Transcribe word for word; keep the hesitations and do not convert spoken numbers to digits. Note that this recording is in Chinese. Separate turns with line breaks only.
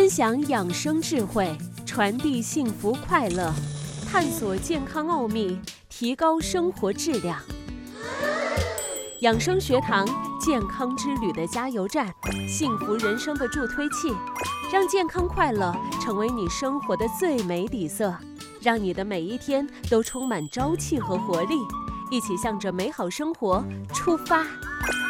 享养生智慧，传递幸福快乐，探索健康奥秘，提高生活质量。养生学堂，健康之旅的加油站，幸福人生的助推器，让健康快乐成为你生活的最美底色，让你的每一天都充满朝气和活力，一起向着美好生活出发。